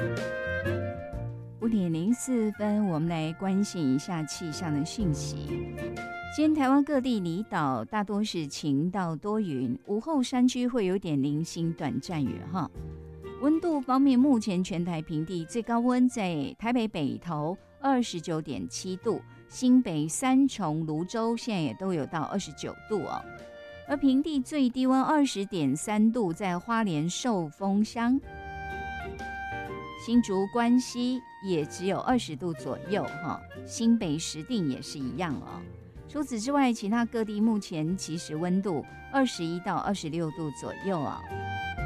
5:04，我们来关心一下气象的讯息。今天台湾各地离岛大多是晴到多云，午后山区会有点零星短暂雨哈。温度方面，目前全台平地最高温在台北北投29.7度，新北三重、芦洲现在也都有到29度哦。而平地最低温20.3度，在花莲寿丰乡，新竹关西也只有20度左右哈，新北石碇也是一样哦。除此之外，其他各地目前其实温度21到26度左右啊。